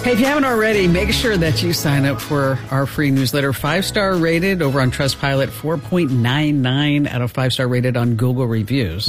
Hey, if you haven't already, make sure that you sign up for our free newsletter. 5-star rated over on Trustpilot, 4.99 out of 5-star rated on Google Reviews.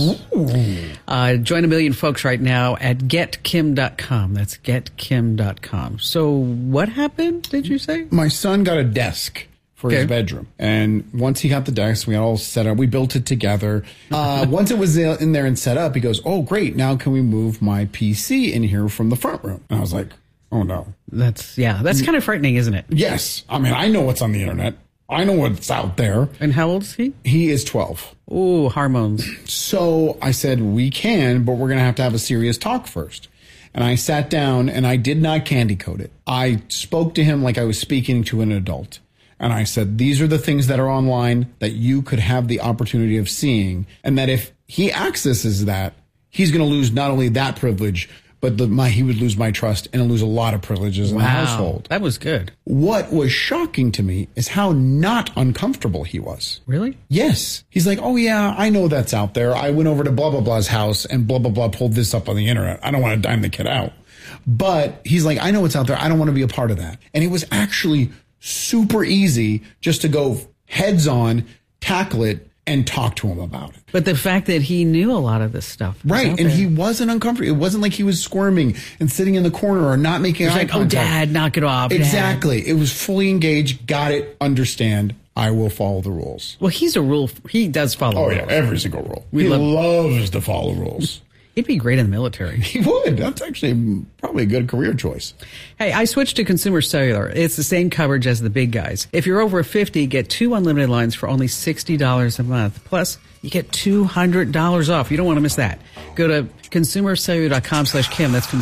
Join a million folks right now at getkim.com. That's getkim.com. So what happened, did you say? My son got a desk for his bedroom. And once he got the desk, we all set up. We built it together. Once it was in there and set up, he goes, oh, great. Now can we move my PC in here from the front room? And I was like, oh, no. That's kind of frightening, isn't it? Yes. I mean, I know what's on the internet. I know what's out there. And how old is he? He is 12. Ooh, hormones. So I said, we can, but we're going to have a serious talk first. And I sat down and I did not candy coat it. I spoke to him like I was speaking to an adult. And I said, these are the things that are online that you could have the opportunity of seeing. And that if he accesses that, he's going to lose not only that privilege, but he would lose my trust and lose a lot of privileges in the household. That was good. What was shocking to me is how not uncomfortable he was. Really? Yes. He's like, oh, yeah, I know that's out there. I went over to blah, blah, blah's house and blah, blah, blah pulled this up on the internet. I don't want to dime the kid out. But he's like, I know it's out there. I don't want to be a part of that. And it was actually super easy just to go heads on, tackle it, and talk to him about it. But the fact that he knew a lot of this stuff. Right. And he wasn't uncomfortable. It wasn't like he was squirming and sitting in the corner or not making eye contact. Oh, Dad, knock it off. Exactly. Dad. It was fully engaged. Got it. Understand. I will follow the rules. Well, he does follow rules. Oh, yeah. Every single rule. He loves to follow rules. He'd be great in the military. He would. That's actually probably a good career choice. Hey, I switched to Consumer Cellular. It's the same coverage as the big guys. If you're over 50, get 2 unlimited lines for only $60 a month. Plus, you get $200 off. You don't want to miss that. Go to consumercellular.com/Kim. That's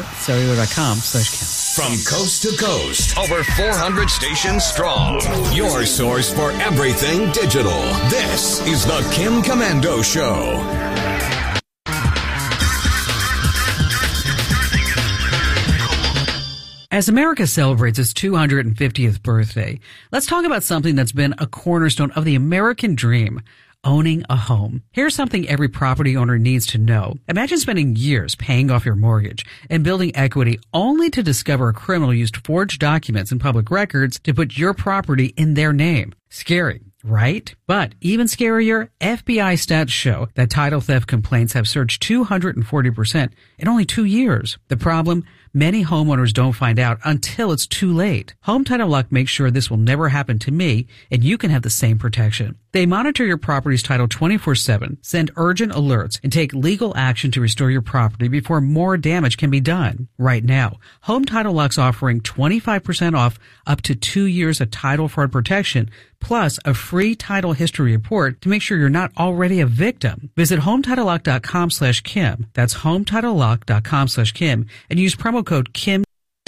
consumercellular.com/Kim. From coast to coast, over 400 stations strong. Your source for everything digital. This is the Kim Komando Show. As America celebrates its 250th birthday, let's talk about something that's been a cornerstone of the American dream, owning a home. Here's something every property owner needs to know. Imagine spending years paying off your mortgage and building equity only to discover a criminal used forged documents and public records to put your property in their name. Scary, right? But even scarier, FBI stats show that title theft complaints have surged 240% in only 2 years. The problem? Many homeowners don't find out until it's too late. Home Title Lock makes sure this will never happen to me, and you can have the same protection. They monitor your property's title 24/7, send urgent alerts, and take legal action to restore your property before more damage can be done. Right now, Home Title Lock's offering 25% off up to 2 years of title fraud protection, plus a free title history report to make sure you're not already a victim. Visit HometitleLock.com/Kim. That's HometitleLock.com/Kim and use promo code Kim.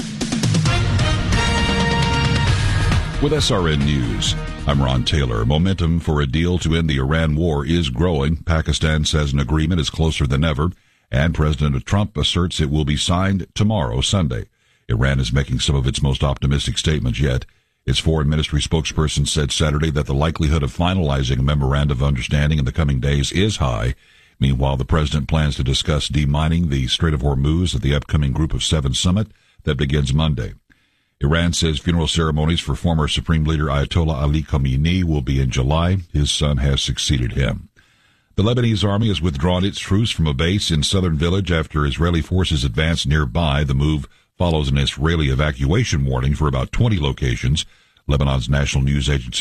With SRN News, I'm Ron Taylor. Momentum for a deal to end the Iran war is growing. Pakistan says an agreement is closer than ever, and President Trump asserts it will be signed tomorrow, Sunday. Iran is making some of its most optimistic statements yet. Its foreign ministry spokesperson said Saturday that the likelihood of finalizing a memorandum of understanding in the coming days is high. Meanwhile, the president plans to discuss demining the Strait of Hormuz at the upcoming Group of Seven summit that begins Monday. Iran says funeral ceremonies for former Supreme Leader Ayatollah Ali Khamenei will be in July. His son has succeeded him. The Lebanese army has withdrawn its troops from a base in southern village after Israeli forces advanced nearby. The move follows an Israeli evacuation warning for about 20 locations. Lebanon's national news agency